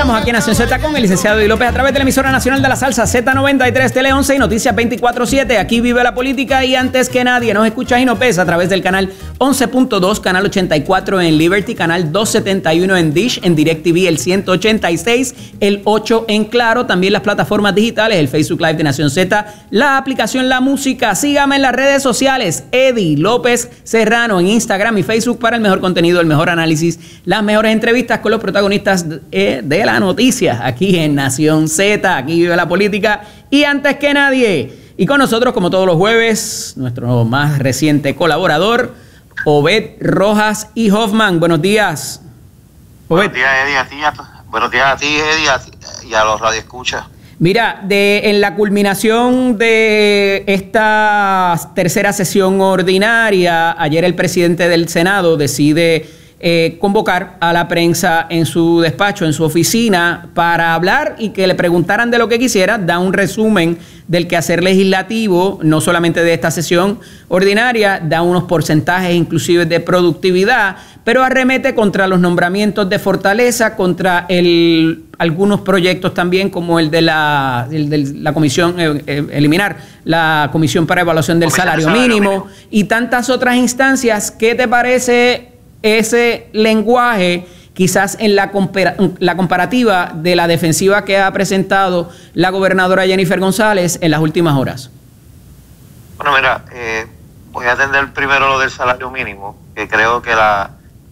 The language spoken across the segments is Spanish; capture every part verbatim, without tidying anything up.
Regresamos aquí en Nación Z con el licenciado Eddie López a través de la emisora nacional de la salsa Z noventa y tres, Tele once y Noticias veinticuatro siete. Aquí vive la política y antes que nadie nos escuchas y nos ves a través del canal once punto dos, canal ochenta y cuatro en Liberty, canal doscientos setenta y uno en Dish, en DirecTV el ciento ochenta y seis, el ocho en Claro, también las plataformas digitales, el Facebook Live de Nación Z, la aplicación La Música. Sígame en las redes sociales, Eddie López Serrano en Instagram y Facebook para el mejor contenido, el mejor análisis, las mejores entrevistas con los protagonistas de, de la noticia aquí en Nación Z. Aquí vive la política y antes que nadie. Y con nosotros, como todos los jueves, nuestro más reciente colaborador, Obed Rojas y Hoffman. Buenos días, Obed. Buenos días, Eddie, a ti, a, buenos días a ti, Eddie, a ti, y a los radioescuchas. Mira, de, en la culminación de esta tercera sesión ordinaria, ayer el presidente del Senado decide eh, convocar a la prensa en su despacho, en su oficina, para hablar y que le preguntaran de lo que quisiera. Da un resumen del quehacer legislativo, no solamente de esta sesión ordinaria, da unos porcentajes inclusive de productividad, pero arremete contra los nombramientos de Fortaleza, contra el, algunos proyectos también como el de la, el de la comisión, eh, eh, eliminar la comisión para evaluación del salario, salario mínimo, mínimo y tantas otras instancias. ¿Qué te parece ese lenguaje, quizás en la, compara la comparativa de la defensiva que ha presentado la gobernadora Jennifer González en las últimas horas? Bueno, mira, eh, voy a atender primero lo del salario mínimo, que creo que la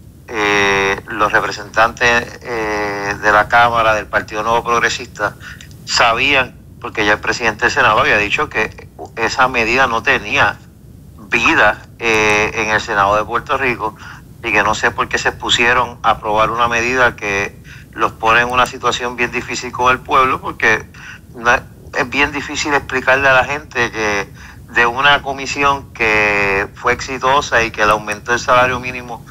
eh, los representantes eh, de la Cámara del Partido Nuevo Progresista sabían, porque ya el presidente del Senado había dicho que esa medida no tenía vida eh, en el Senado de Puerto Rico, y que no sé por qué se pusieron a aprobar una medida que los pone en una situación bien difícil con el pueblo, porque no, es bien difícil explicarle a la gente que de una comisión que fue exitosa y que le aumentó el salario mínimo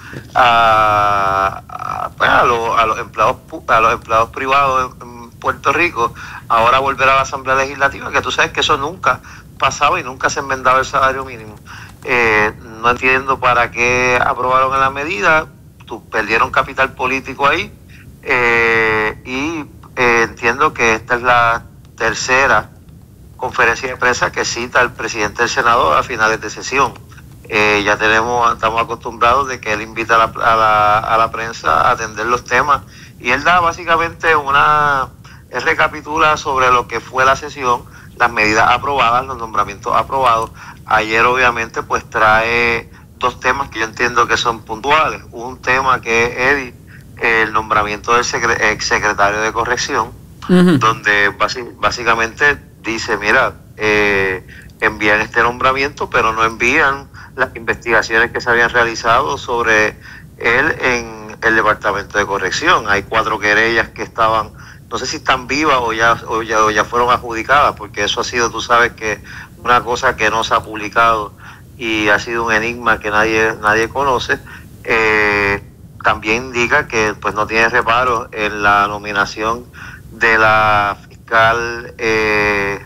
a, a, pues a, los, a los empleados a los empleados privados en Puerto Rico, ahora volver a la Asamblea Legislativa, que tú sabes que eso nunca pasaba y nunca se enmendaba el salario mínimo. Eh, no entiendo para qué aprobaron en la medida, tú, perdieron capital político ahí, eh, y eh, entiendo que esta es la tercera conferencia de prensa que cita el presidente del Senado a finales de sesión. Eh, ya tenemos, estamos acostumbrados de que él invita a la, a, la, a la prensa a atender los temas, y él da básicamente una, él recapitula sobre lo que fue la sesión, las medidas aprobadas, los nombramientos aprobados. Ayer obviamente pues trae dos temas que yo entiendo que son puntuales. Un tema que es, Eddie, el nombramiento del secre ex secretario de corrección, uh-huh. donde básicamente dice, mira, eh, envían este nombramiento, pero no envían las investigaciones que se habían realizado sobre él en el departamento de corrección. Hay cuatro querellas que estaban, no sé si están vivas o ya, o ya, o ya fueron adjudicadas, porque eso ha sido, tú sabes, que una cosa que no se ha publicado y ha sido un enigma que nadie nadie conoce. Eh, también indica que pues no tiene reparo en la nominación de la fiscal eh,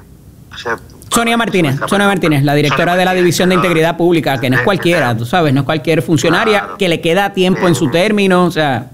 Sonia Martínez, Sonia Martínez, la directora de la División de Integridad Pública, que no es cualquiera, tú sabes, no es cualquier funcionaria, claro, que le queda tiempo en su término, o sea,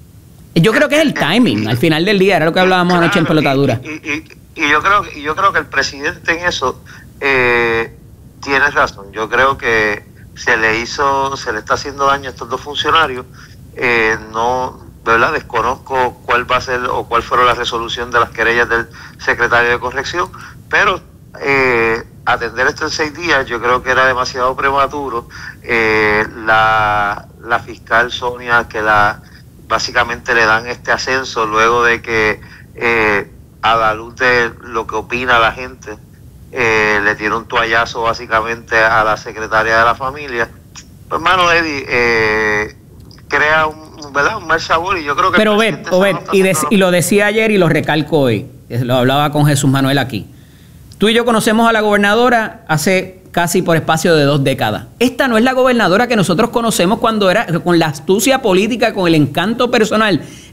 yo creo que es el timing, al final del día, era lo que hablábamos claro, anoche en Pelotadura. Y, y, y, y yo creo y yo creo que el presidente en eso eh, tiene razón. Yo creo que se le hizo, se le está haciendo daño a estos dos funcionarios. Eh, no, ¿verdad? Desconozco cuál va a ser o cuál fueron la resolución de las querellas del secretario de corrección, pero eh, atender esto en seis días yo creo que era demasiado prematuro. Eh, la, la fiscal Sonia, que la básicamente le dan este ascenso luego de que eh, a la luz de lo que opina la gente, eh, le tiene un toallazo básicamente a la secretaria de la familia. Pues, hermano Eddie, eh, crea un, ¿verdad? un mal sabor, y yo creo que... Pero Obed, Obed y, y lo decía ayer y lo recalco hoy, lo hablaba con Jesús Manuel aquí. Tú y yo conocemos a la gobernadora hace casi por espacio de dos décadas. Esta no es la gobernadora que nosotros conocemos cuando era, con la astucia política, con el encanto personal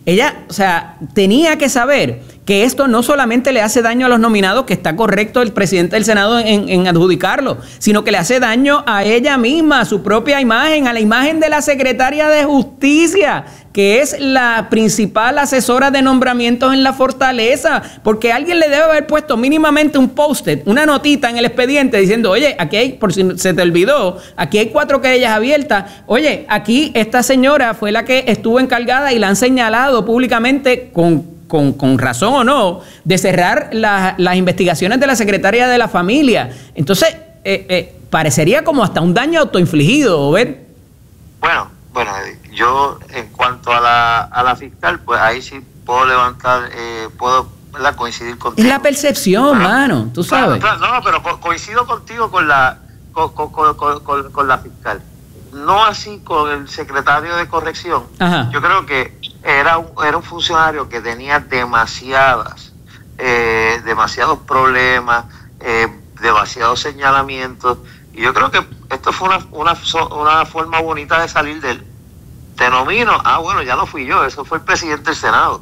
ella, o sea, tenía que saber que esto no solamente le hace daño a los nominados, que está correcto el presidente del Senado en, en adjudicarlo, sino que le hace daño a ella misma, a su propia imagen, a la imagen de la secretaria de Justicia, que es la principal asesora de nombramientos en la Fortaleza, porque alguien le debe haber puesto mínimamente un post-it, una notita en el expediente diciendo, oye, aquí hay, por si se te olvidó, aquí hay cuatro querellas abiertas, oye, aquí esta señora fue la que estuvo encargada y la han señalado públicamente con Con, con razón o no, de cerrar la, las investigaciones de la Secretaría de la Familia. Entonces, eh, eh, parecería como hasta un daño autoinfligido, ¿ves? Bueno, bueno, yo en cuanto a la, a la fiscal, pues ahí sí puedo levantar, eh, puedo ¿verdad? coincidir contigo. Es la percepción, claro, mano, tú sabes. Claro, claro, no, pero co coincido contigo con la, con, con, con, con, con la fiscal. No así con el secretario de corrección. Ajá. Yo creo que era un, era un funcionario que tenía demasiadas, eh, demasiados problemas, eh, demasiados señalamientos, y yo creo que esto fue una, una, una forma bonita de salir de él. Te nomino, ah bueno, ya no fui yo, eso fue el presidente del Senado.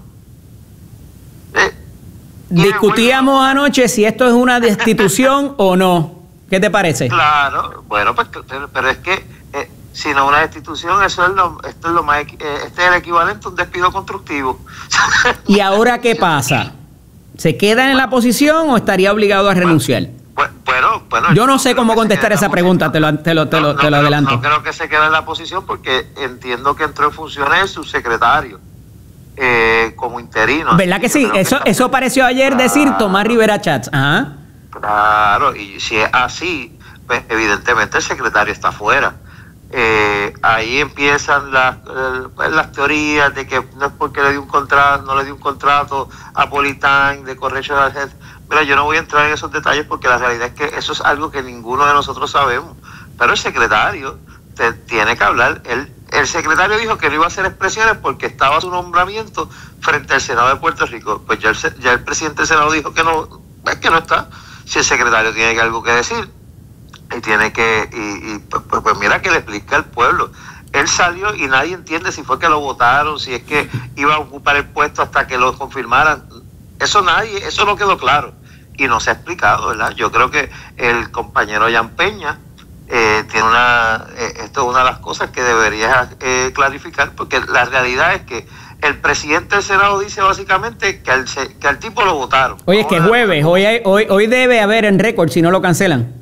Eh, Discutíamos bueno, anoche si esto es una destitución o no. ¿Qué te parece? Claro, bueno, pues, pero es que eh, si no una destitución, eso es lo, esto es lo más, eh, este es el equivalente a un despido constructivo. ¿Y ahora qué pasa? ¿Se queda en la posición o estaría obligado a renunciar? Bueno, bueno, bueno yo no sé cómo contestar esa pregunta, te lo, te lo, te lo, no, te lo no, adelanto. No creo que se quede en la posición porque entiendo que entró en funciones el subsecretario eh, como interino. ¿Verdad que sí? Eso, que eso pareció ayer claro, decir Tomás Rivera Chats. Ajá. Claro, y si es así, pues evidentemente el secretario está fuera. Eh, ahí empiezan las, eh, las teorías de que no es porque le dio un contrato, no le dio un contrato a Politán de Correctional Health. Mira, yo no voy a entrar en esos detalles porque la realidad es que eso es algo que ninguno de nosotros sabemos. Pero el secretario te, tiene que hablar. El, el secretario dijo que no iba a hacer expresiones porque estaba su nombramiento frente al Senado de Puerto Rico. Pues ya el, ya el presidente del Senado dijo que no, es que no está. Si el secretario tiene algo que decir y tiene que, y, y pues, pues, pues mira que le explica al pueblo. Él salió y nadie entiende si fue que lo votaron, si es que iba a ocupar el puesto hasta que lo confirmaran. Eso nadie, eso no quedó claro y no se ha explicado, ¿verdad? Yo creo que el compañero Jan Peña eh, tiene una, eh, esto es una de las cosas que debería eh, clarificar, porque la realidad es que el presidente del Senado dice básicamente que al, que al tipo lo votaron. Oye, es que es jueves, hoy, hay, hoy, hoy debe haber en récord si no lo cancelan.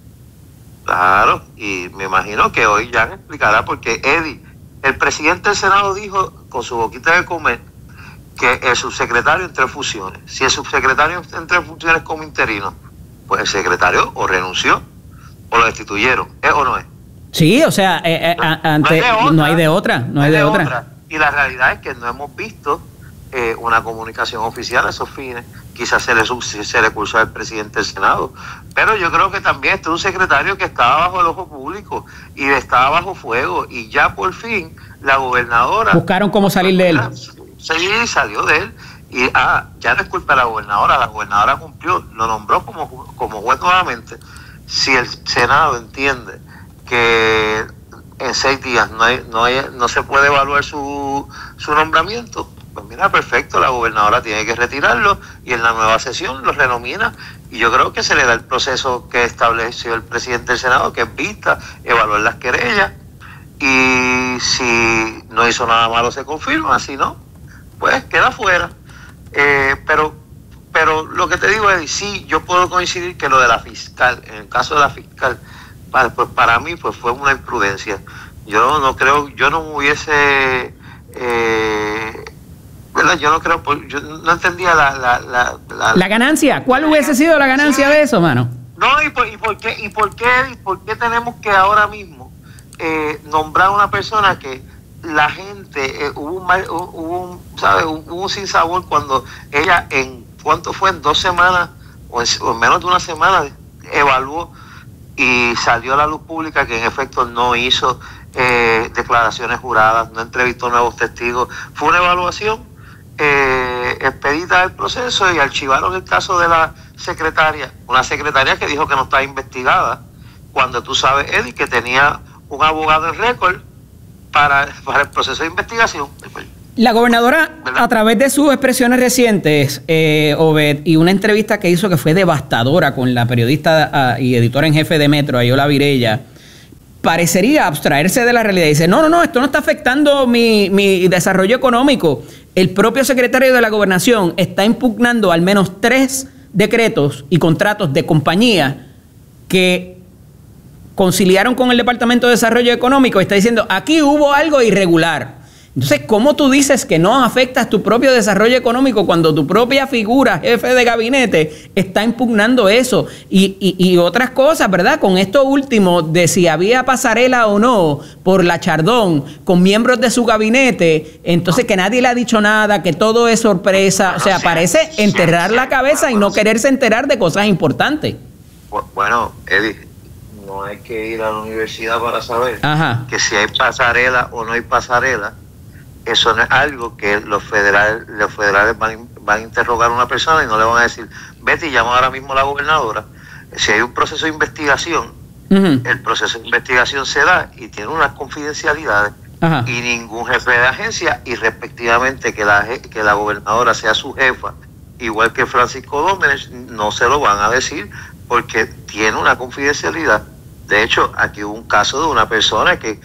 Claro, y me imagino que hoy Jan explicará porque Eddie, el presidente del Senado dijo con su boquita de comer que el subsecretario entró en funciones. Si el subsecretario entró en funciones como interino, pues el secretario o renunció o lo destituyeron, ¿es o no es? Sí, o sea, eh, eh, no, ante, no hay de otra, no hay de otra. No hay de otra. Y la realidad es que no hemos visto eh, una comunicación oficial a esos fines. Quizás se le, se le cursó al presidente del Senado. Pero yo creo que también este es un secretario que estaba bajo el ojo público y estaba bajo fuego. Y ya por fin la gobernadora... Buscaron cómo salir de él. Sí, salió de él. Y ah, ya no es culpa de la gobernadora. La gobernadora cumplió, lo nombró como, como juez nuevamente. Si el Senado entiende que en seis días no hay, no hay, no se puede evaluar su, su nombramiento, pues mira, perfecto, la gobernadora tiene que retirarlo y en la nueva sesión lo renomina, y yo creo que se le da el proceso que estableció el presidente del Senado, que es vista, evaluar las querellas, y si no hizo nada malo se confirma, si no, pues queda fuera. Eh, pero pero lo que te digo es, sí, yo puedo coincidir que lo de la fiscal, en el caso de la fiscal, Para, pues para mí pues fue una imprudencia. Yo no creo, yo no hubiese, eh, ¿verdad? Yo no creo, yo no entendía la la, la, la, la ganancia. ¿Cuál hubiese sido la ganancia sí. de eso, mano? No, y por, y por qué, y por qué, y por qué tenemos que ahora mismo eh, nombrar a una persona que la gente eh, hubo un mal, hubo un, ¿sabes? Hubo un sinsabor cuando ella en cuánto fue en dos semanas o en, o en menos de una semana evaluó y salió a la luz pública que en efecto no hizo eh, declaraciones juradas, no entrevistó nuevos testigos. Fue una evaluación eh, expedita del proceso y archivaron el caso de la secretaria, una secretaria que dijo que no estaba investigada, cuando tú sabes, Eddie, que tenía un abogado en récord para, para el proceso de investigación. La gobernadora, ¿verdad?, a través de sus expresiones recientes, eh, Obed, y una entrevista que hizo que fue devastadora con la periodista uh, y editora en jefe de Metro, Ayola Virella, parecería abstraerse de la realidad. Dice, no, no, no, esto no está afectando mi, mi desarrollo económico. El propio secretario de la Gobernación está impugnando al menos tres decretos y contratos de compañía que conciliaron con el Departamento de Desarrollo Económico. Está diciendo, aquí hubo algo irregular. Entonces, ¿cómo tú dices que no afectas tu propio desarrollo económico cuando tu propia figura, jefe de gabinete, está impugnando eso? Y, y, y otras cosas, ¿verdad? Con esto último de si había pasarela o no por la Chardón con miembros de su gabinete, entonces que nadie le ha dicho nada, que todo es sorpresa. O sea, parece enterrar la cabeza y no quererse enterar de cosas importantes. Bueno, Eddie, no hay que ir a la universidad para saber Ajá. que si hay pasarela o no hay pasarela. Eso no es algo que los federales, los federales van, van a interrogar a una persona y no le van a decir, vete y llama ahora mismo a la gobernadora. Si hay un proceso de investigación, uh-huh. el proceso de investigación se da y tiene unas confidencialidades. Uh-huh. Y ningún jefe de agencia, y respectivamente que la, que la gobernadora sea su jefa, igual que Francisco Dómenes, no se lo van a decir porque tiene una confidencialidad. De hecho, aquí hubo un caso de una persona que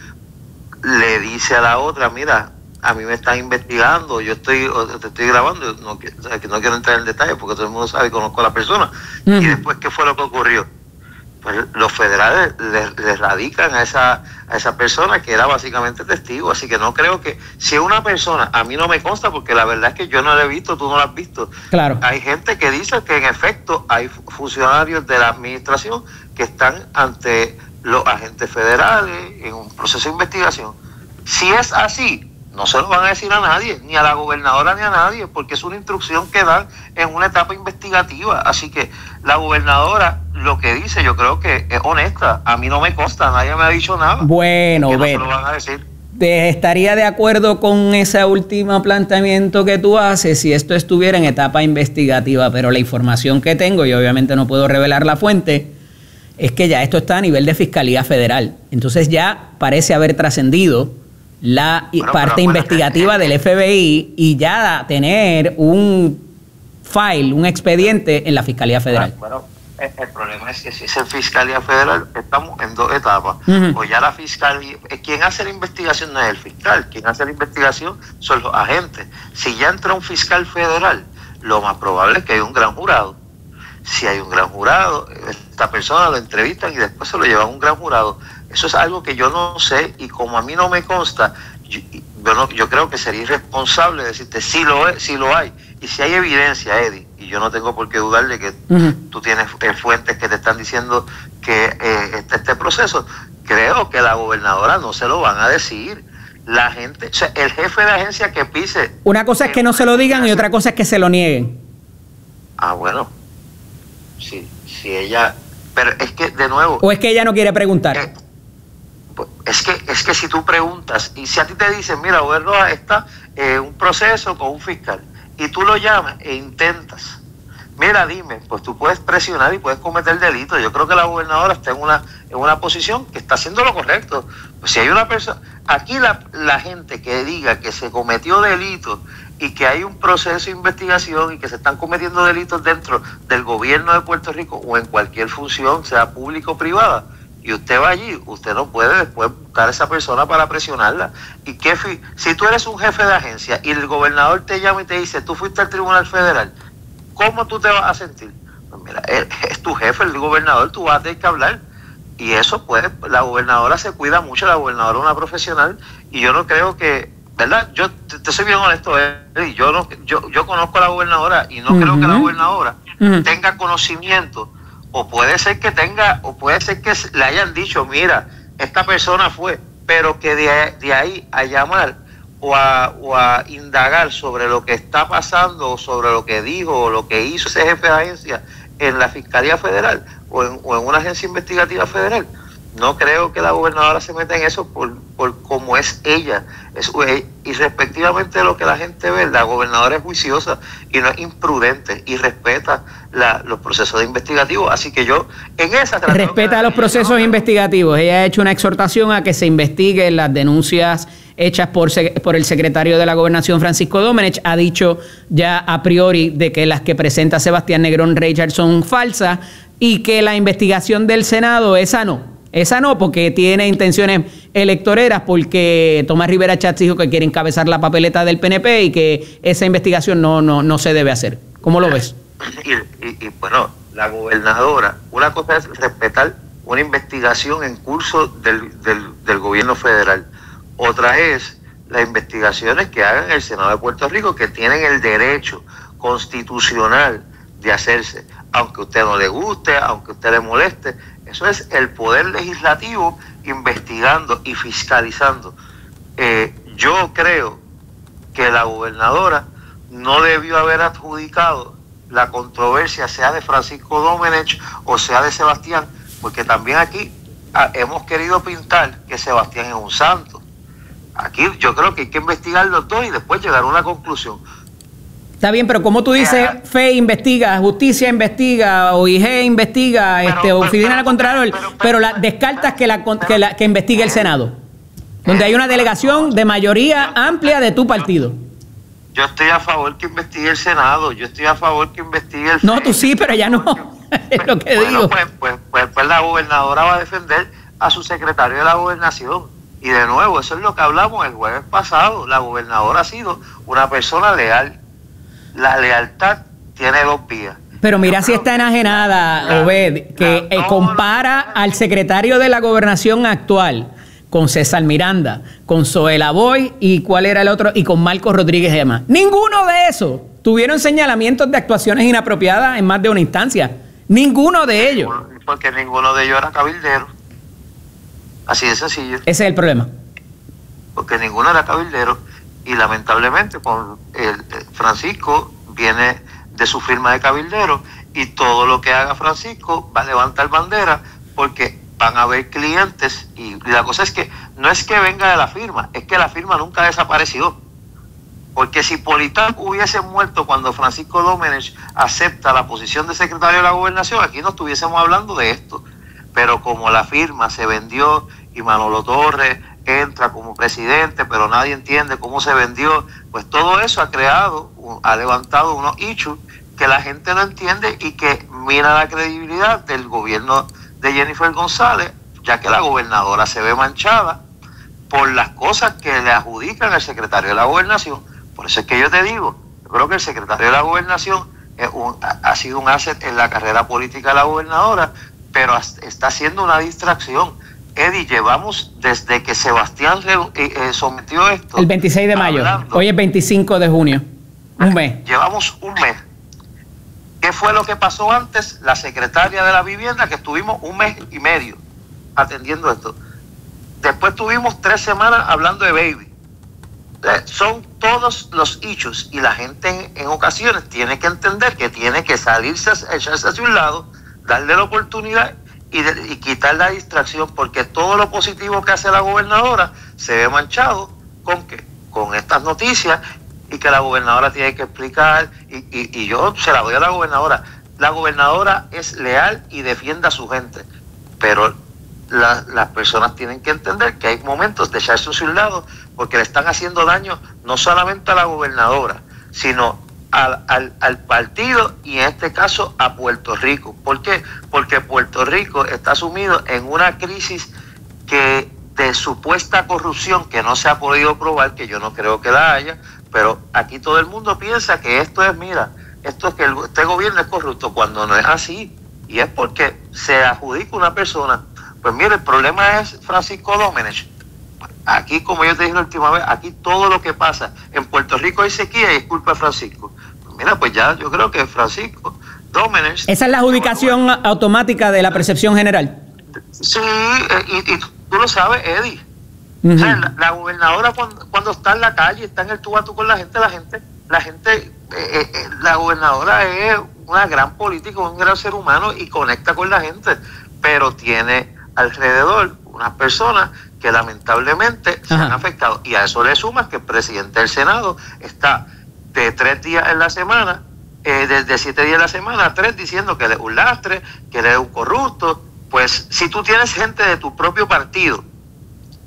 le dice a la otra, mira, a mí me están investigando, yo estoy, te estoy grabando, no, no quiero entrar en detalle porque todo el mundo sabe y conozco a la persona. Uh-huh. Y después, ¿qué fue lo que ocurrió? Pues los federales le, le radican a esa, a esa persona que era básicamente testigo. Así que no creo que, si es una persona, a mí no me consta porque la verdad es que yo no la he visto, tú no la has visto. Claro. Hay gente que dice que en efecto hay funcionarios de la administración que están ante los agentes federales en un proceso de investigación. Si es así, no se lo van a decir a nadie, ni a la gobernadora ni a nadie, porque es una instrucción que dan en una etapa investigativa. Así que la gobernadora lo que dice, yo creo que es honesta. A mí no me consta, nadie me ha dicho nada. Bueno, que no bueno. se lo van a decir. Te estaría de acuerdo con ese último planteamiento que tú haces si esto estuviera en etapa investigativa, pero la información que tengo, y obviamente no puedo revelar la fuente, es que ya esto está a nivel de Fiscalía Federal. Entonces ya parece haber trascendido la bueno, parte pero, investigativa bueno, del F B I y ya tener un file, un expediente en la Fiscalía Federal. Bueno, el, el problema es que si es en Fiscalía Federal, estamos en dos etapas. Uh-huh. O ya la Fiscalía, quien hace la investigación no es el fiscal, quien hace la investigación son los agentes. Si ya entra un fiscal federal, lo más probable es que haya un gran jurado. Si hay un gran jurado, esta persona lo entrevistan y después se lo llevan a un gran jurado. Eso es algo que yo no sé y como a mí no me consta, yo, yo, no, yo creo que sería irresponsable decirte si lo, es, si lo hay. Y si hay evidencia, Eddie, y yo no tengo por qué dudar de que uh-huh. tú tienes eh, fuentes que te están diciendo que eh, este, este proceso, creo que la gobernadora no se lo van a decir. La gente, o sea, el jefe de agencia que pise... Una cosa es que no se lo digan y otra cosa es que se lo nieguen. Ah, bueno. Sí, si ella... Pero es que, de nuevo... ¿O es que ella no quiere preguntar? Eh, Es que, es que si tú preguntas, y si a ti te dicen, mira, Roja está eh, un proceso con un fiscal, y tú lo llamas e intentas, mira, dime, pues tú puedes presionar y puedes cometer delito. Yo creo que la gobernadora está en una, en una posición que está haciendo lo correcto. Pues si hay una persona, aquí la, la gente que diga que se cometió delito y que hay un proceso de investigación y que se están cometiendo delitos dentro del gobierno de Puerto Rico o en cualquier función, sea pública o privada, y usted va allí, usted no puede después buscar a esa persona para presionarla. Y que si tú eres un jefe de agencia y el gobernador te llama y te dice, tú fuiste al Tribunal Federal, ¿cómo tú te vas a sentir? Pues mira, es, es tu jefe, el gobernador, tú vas a tener que hablar. Y eso, pues, la gobernadora se cuida mucho, la gobernadora es una profesional, y yo no creo que, ¿verdad? Yo te, te soy bien honesto, Eddie, yo, no, yo, yo conozco a la gobernadora y no uh-huh. creo que la gobernadora uh-huh. tenga conocimiento. O puede ser que tenga, o puede ser que le hayan dicho, mira, esta persona fue, pero que de, de ahí a llamar o a, o a indagar sobre lo que está pasando, o sobre lo que dijo, o lo que hizo ese jefe de agencia en la Fiscalía Federal, o en, o en una agencia investigativa federal. No creo que la gobernadora se meta en eso por, por cómo es ella. Es, y respectivamente de lo que la gente ve, la gobernadora es juiciosa y no es imprudente y respeta la, los procesos investigativos. Así que yo, en esa... Respeta los procesos no, investigativos. Ella ha hecho una exhortación a que se investiguen las denuncias hechas por, por el secretario de la Gobernación, Francisco Domenech. Ha dicho ya a priori de que las que presenta Sebastián Negrón Reyard son falsas y que la investigación del Senado, esa no. Esa no, porque tiene intenciones electoreras, porque Tomás Rivera Schatz dijo que quiere encabezar la papeleta del P N P y que esa investigación no, no, no se debe hacer. ¿Cómo lo ves? Y, y, y bueno, la gobernadora, una cosa es respetar una investigación en curso del, del, del gobierno federal. Otra es las investigaciones que hagan el Senado de Puerto Rico, que tienen el derecho constitucional de hacerse, aunque a usted no le guste, aunque a usted le moleste. Eso es el poder legislativo investigando y fiscalizando. Eh, yo creo que la gobernadora no debió haber adjudicado la controversia, sea de Francisco Domenech o sea de Sebastián, porque también aquí ah, hemos querido pintar que Sebastián es un santo. Aquí yo creo que hay que investigar los dos y después llegar a una conclusión. Está bien, pero como tú dices, F E investiga, Justicia investiga, O I G investiga, pero, este, Oficina del Contralor, pero, pero, pero la, descartas pero, que, la, pero, que, la, que investigue el Senado, donde hay una delegación de mayoría amplia de tu partido. Yo estoy a favor que investigue el Senado, yo estoy a favor que investigue el... No, tú sí, pero ella no, es lo que bueno, digo. Pues, pues, pues, pues la gobernadora va a defender a su secretario de la Gobernación. Y de nuevo, eso es lo que hablamos el jueves pasado, la gobernadora ha sido una persona leal. La lealtad tiene dos vías. Pero mira si está enajenada, Obed, que eh, compara al secretario de la Gobernación actual con César Miranda, con Zoela Boy y cuál era el otro, y con Marcos Rodríguez Gema. Ninguno de esos tuvieron señalamientos de actuaciones inapropiadas en más de una instancia. Ninguno de ellos. Porque ninguno de ellos era cabildero. Así de sencillo. Ese es el problema. Porque ninguno era cabildero. Y lamentablemente con el, el Francisco viene de su firma de cabildero y todo lo que haga Francisco va a levantar bandera porque van a haber clientes y, y la cosa es que no es que venga de la firma, es que la firma nunca desapareció. Porque si Politán hubiese muerto cuando Francisco Domenech acepta la posición de secretario de la Gobernación, aquí no estuviésemos hablando de esto. Pero como la firma se vendió y Manolo Torres entra como presidente, pero nadie entiende cómo se vendió, pues todo eso ha creado, ha levantado unos issues que la gente no entiende y que mina la credibilidad del gobierno de Jennifer González, ya que la gobernadora se ve manchada por las cosas que le adjudican al secretario de la Gobernación. Por eso es que yo te digo, yo creo que el secretario de la Gobernación es un, ha sido un asset en la carrera política de la gobernadora, pero está haciendo una distracción. Eddie, llevamos desde que Sebastián eh, eh, sometió esto. El veintiséis de mayo. Hablando, hoy es veinticinco de junio. Un mes. Llevamos un mes. ¿Qué fue lo que pasó antes? La secretaria de la vivienda, que estuvimos un mes y medio atendiendo esto. Después tuvimos tres semanas hablando de Baby. Eh, son todos los hechos y la gente en, en ocasiones tiene que entender que tiene que salirse, echarse hacia un lado, darle la oportunidad Y, de, y quitar la distracción, porque todo lo positivo que hace la gobernadora se ve manchado con qué, con estas noticias y que la gobernadora tiene que explicar y, y, y yo se la doy a la gobernadora. La gobernadora es leal y defiende a su gente, pero la, las personas tienen que entender que hay momentos de echarse hacia un lado porque le están haciendo daño no solamente a la gobernadora, sino Al, al, al partido y en este caso a Puerto Rico. ¿Por qué? Porque Puerto Rico está sumido en una crisis que de supuesta corrupción que no se ha podido probar, que yo no creo que la haya, pero aquí todo el mundo piensa que esto es, mira, esto es que el, este gobierno es corrupto, cuando no es así, y es porque se adjudica una persona. Pues mire, el problema es Francisco Domenech. Aquí, como yo te dije la última vez, aquí todo lo que pasa en Puerto Rico hay sequía y es culpa de Francisco. Mira, pues ya yo creo que Francisco Domenech... Esa es la adjudicación bueno, automática de la percepción general. Sí, y, y tú lo sabes, Eddie. Uh-huh. O sea, la, la gobernadora cuando, cuando está en la calle, está en el tú a tú con la gente, la gente, la gente, eh, eh, la gobernadora es una gran política, un gran ser humano y conecta con la gente, pero tiene alrededor unas personas que lamentablemente se Ajá. han afectado. Y a eso le sumas que el presidente del Senado está de tres días en la semana, eh, desde siete días en la semana, a tres, diciendo que él es un lastre, que él es un corrupto. Pues si tú tienes gente de tu propio partido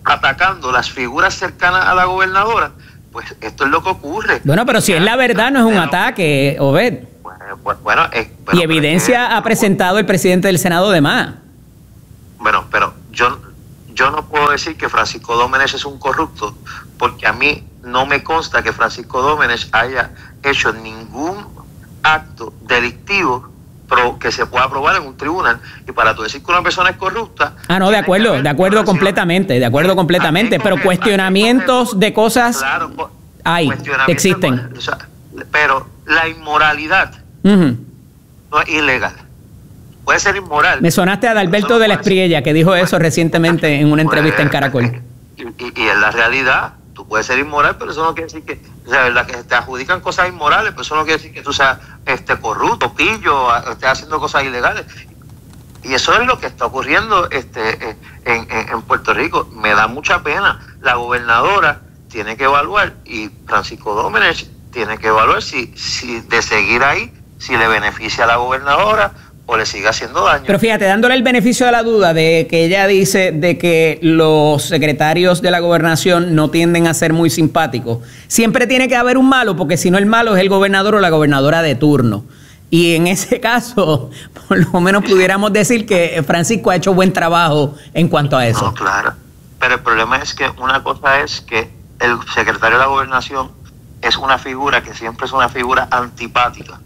atacando las figuras cercanas a la gobernadora, pues esto es lo que ocurre. Bueno, pero si es la verdad, no es un pero, ataque, Obed. Bueno, bueno eh, bueno, y evidencia que, ha presentado el presidente del Senado de más. Bueno, pero yo, yo no puedo decir que Francisco Domenech es un corrupto, porque a mí no me consta que Francisco Domenech haya hecho ningún acto delictivo pro, que se pueda probar en un tribunal. Y para tú decir que una persona es corrupta... Ah, no, de acuerdo, de acuerdo completamente, de acuerdo completamente, pero cuestionamientos de cosas claro, hay, existen. O sea, pero la inmoralidad uh-huh. no es ilegal. Puede ser inmoral. Me sonaste a Adalberto de la Espriella, que dijo eso recientemente en una entrevista en Caracol. Y, y, y en la realidad, tú puedes ser inmoral, pero eso no quiere decir que, o sea, verdad, que te adjudican cosas inmorales, pero eso no quiere decir que tú seas este, corrupto, pillo, estés haciendo cosas ilegales. Y eso es lo que está ocurriendo este, en, en, en Puerto Rico. Me da mucha pena. La gobernadora tiene que evaluar, y Francisco Domenech tiene que evaluar si, si de seguir ahí, si le beneficia a la gobernadora o le sigue haciendo daño. Pero fíjate, dándole el beneficio de la duda de que ella dice de que los secretarios de la gobernación no tienden a ser muy simpáticos, siempre tiene que haber un malo, porque si no el malo es el gobernador o la gobernadora de turno. Y en ese caso, por lo menos pudiéramos decir que Francisco ha hecho buen trabajo en cuanto a eso. No, claro. Pero el problema es que una cosa es que el secretario de la gobernación es una figura que siempre es una figura antipática,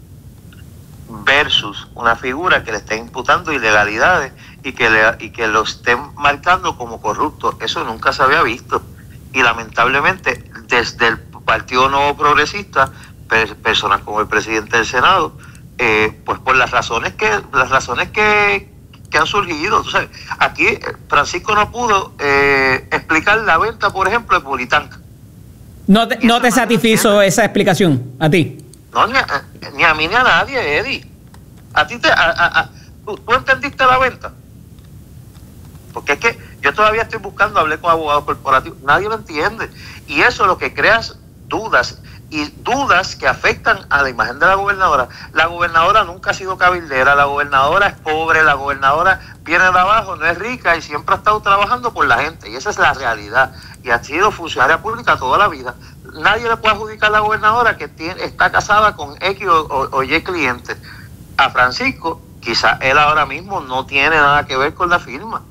versus una figura que le está imputando ilegalidades y que, le, y que lo estén marcando como corrupto. Eso nunca se había visto. Y lamentablemente, desde el Partido Nuevo Progresista, per, personas como el presidente del Senado, eh, pues por las razones que las razones que, que han surgido. Entonces, aquí Francisco no pudo eh, explicar la venta, por ejemplo, de Pulitanca. ¿No te, no te satisfizo esa explicación a ti? No, ni a, ni a mí ni a nadie, Eddie. A ti te, a, a, a, ¿tú, ¿tú entendiste la venta? Porque es que yo todavía estoy buscando, hablé con abogados corporativos, nadie lo entiende. Y eso es lo que crea dudas, y dudas que afectan a la imagen de la gobernadora. La gobernadora nunca ha sido cabildera, la gobernadora es pobre, la gobernadora viene de abajo, no es rica y siempre ha estado trabajando por la gente. Y esa es la realidad. Y ha sido funcionaria pública toda la vida. Nadie le puede adjudicar a la gobernadora que tiene, está casada con X o, o, o Y clientes. A Francisco, quizás él ahora mismo no tiene nada que ver con la firma,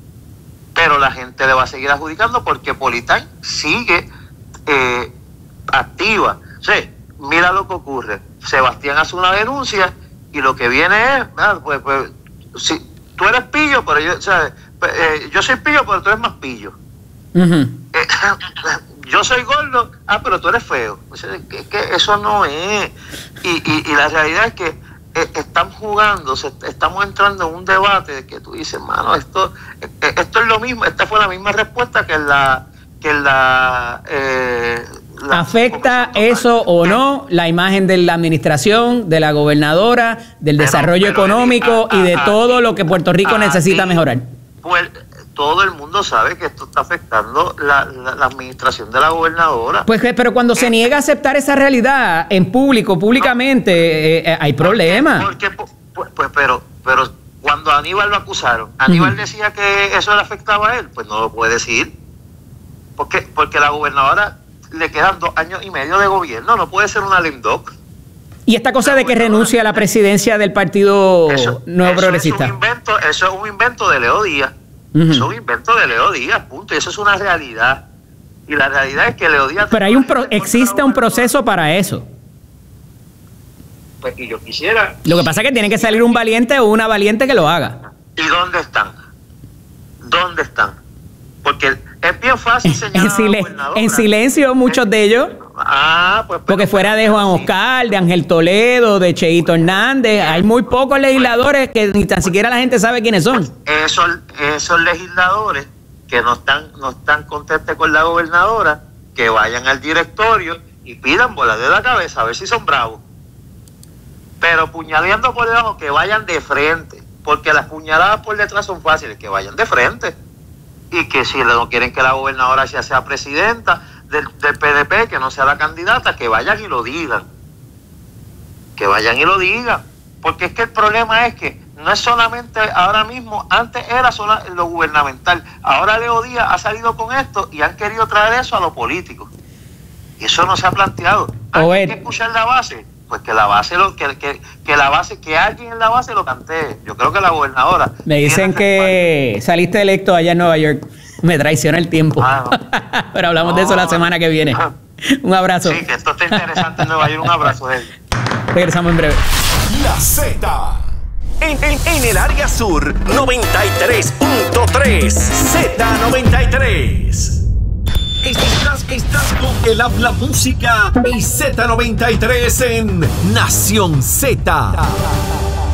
pero la gente le va a seguir adjudicando porque Politán sigue eh, activa. O sea, mira lo que ocurre. Sebastián hace una denuncia y lo que viene es, ah, pues, pues, si tú eres pillo, pero yo, o sea, eh, yo soy pillo, pero tú eres más pillo. Uh-huh. Eh, yo soy gordo, ah, pero tú eres feo. O sea, que, que eso no es. Y, y, y la realidad es que eh, están jugando, se, estamos entrando en un debate de que tú dices, mano, esto, eh, esto es lo mismo, esta fue la misma respuesta que en la, que en la, eh, la ¿afecta eso o no la imagen de la administración, de la gobernadora, del pero, desarrollo pero, económico a, a, y de a, todo a, lo que Puerto Rico necesita ti, mejorar? Pues todo el mundo sabe que esto está afectando la, la, la administración de la gobernadora. Pues, pero cuando eh, se niega a aceptar esa realidad en público, públicamente, no, eh, eh, hay problemas. Porque, porque, pues, pues, pero, pero cuando a Aníbal lo acusaron, Aníbal uh-huh. decía que eso le afectaba a él, pues no lo puede decir. Porque, porque la gobernadora le quedan dos años y medio de gobierno, no puede ser una lame duck. Y esta cosa de que renuncie a la presidencia del Partido eso, Nuevo eso Progresista. Es un invento, eso es un invento de Leo Díaz. Uh-huh. Eso es un invento de Leo Díaz, punto. Y eso es una realidad. Y la realidad es que Leo Díaz... Pero hay un pro, existe un proceso para eso. Pues y yo quisiera... Lo que pasa es que tiene que salir un valiente o una valiente que lo haga. ¿Y dónde están? ¿Dónde están? Porque es bien fácil señalar en, sile en silencio muchos de ellos. Ah, pues, porque pero, fuera de Juan Oscar, de Ángel Toledo, de Cheito Hernández, hay muy pocos legisladores que ni tan siquiera la gente sabe quiénes son. Esos, esos legisladores que no están, no están contentos con la gobernadora, que vayan al directorio y pidan bolas de la cabeza, a ver si son bravos. Pero puñaleando por debajo, que vayan de frente, porque las puñaladas por detrás son fáciles, que vayan de frente. Y que si no quieren que la gobernadora ya sea presidenta del, del P D P, que no sea la candidata, que vayan y lo digan. Que vayan y lo digan. Porque es que el problema es que no es solamente ahora mismo, antes era solo lo gubernamental, ahora Leo Díaz ha salido con esto y han querido traer eso a lo político. Y eso no se ha planteado. ¿Hay que escuchar la base? Pues que la base, lo, que, que, que la base, que alguien en la base lo cantee. Yo creo que la gobernadora. Me dicen que respaldo. Saliste electo allá en Nueva York. Me traiciona el tiempo. Ah, no. Pero hablamos no, de eso la semana que viene. No. Un abrazo. Sí, que esto está interesante en Nueva York. Un abrazo de él. Regresamos en breve. La Z. En, en, en el área sur, noventa y tres punto tres. Z noventa y tres. Estás, estás con el Habla Música y Z noventa y tres en Nación Z.